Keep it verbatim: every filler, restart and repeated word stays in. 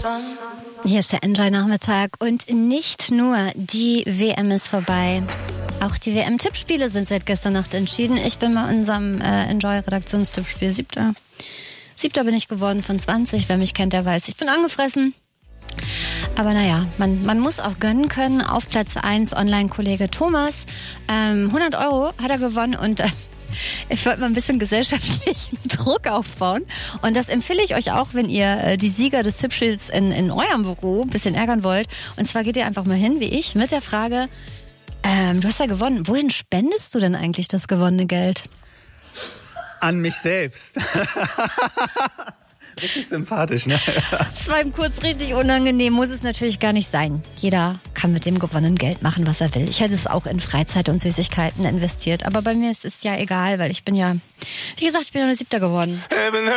Hier ist der Enjoy-Nachmittag und nicht nur die W M ist vorbei. Auch die W M-Tippspiele sind seit gestern Nacht entschieden. Ich bin bei unserem äh, Enjoy-Redaktionstippspiel siebter. Siebter bin ich geworden von zwanzig. Wer mich kennt, der weiß, ich bin angefressen. Aber naja, man, man muss auch gönnen können. Auf Platz eins Online-Kollege Thomas. Ähm, hundert Euro hat er gewonnen und äh, ich wollte mal ein bisschen gesellschaftlichen Druck aufbauen. Und das empfehle ich euch auch, wenn ihr äh, die Sieger des Tippspiels in, in eurem Büro ein bisschen ärgern wollt. Und zwar geht ihr einfach mal hin, wie ich, mit der Frage, ähm, du hast ja gewonnen. Wohin spendest du denn eigentlich das gewonnene Geld? An mich selbst. Richtig sympathisch, ne? Das war ihm kurz richtig unangenehm, muss es natürlich gar nicht sein. Jeder kann mit dem gewonnenen Geld machen, was er will. Ich hätte es auch in Freizeit und Süßigkeiten investiert. Aber bei mir ist es ja egal, weil ich bin ja, wie gesagt, ich bin ja nur Siebter geworden.